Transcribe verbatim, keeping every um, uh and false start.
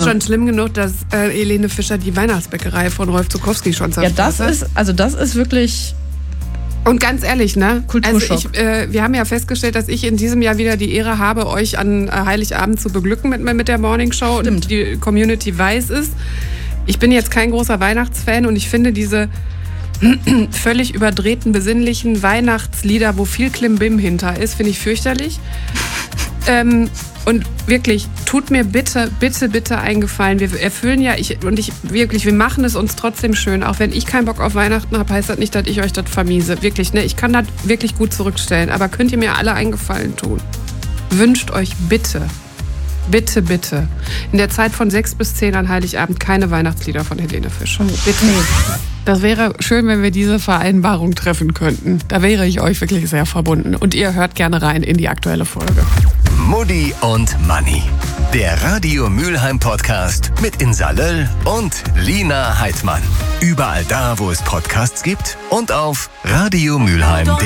schon schlimm genug, dass äh, Helene Fischer die Weihnachtsbäckerei von Rolf Zuckowski schon zerstört hat. Ja, das ist, also das ist wirklich... Und ganz ehrlich, ne? Kulturschock. Also ich, äh, wir haben ja festgestellt, dass ich in diesem Jahr wieder die Ehre habe, euch an äh, Heiligabend zu beglücken mit, mit der Morning Show. Stimmt. Und die Community weiß es. Ich bin jetzt kein großer Weihnachtsfan und ich finde diese völlig überdrehten, besinnlichen Weihnachtslieder, wo viel Klimbim hinter ist, finde ich fürchterlich. ähm, und wirklich, tut mir bitte, bitte, bitte einen Gefallen. Wir erfüllen ja, ich, und ich wirklich, wir machen es uns trotzdem schön. Auch wenn ich keinen Bock auf Weihnachten habe, heißt das nicht, dass ich euch das vermiese. Wirklich, ne? Ich kann das wirklich gut zurückstellen. Aber könnt ihr mir alle einen Gefallen tun? Wünscht euch bitte, bitte, bitte, in der Zeit von sechs bis zehn an Heiligabend keine Weihnachtslieder von Helene Fischer. Bitte. Das wäre schön, wenn wir diese Vereinbarung treffen könnten. Da wäre ich euch wirklich sehr verbunden. Und ihr hört gerne rein in die aktuelle Folge. Mutti und Manni. Der Radio Mülheim Podcast mit Insa Löll und Lina Heidmann. Überall da, wo es Podcasts gibt und auf radiomülheim punkt de.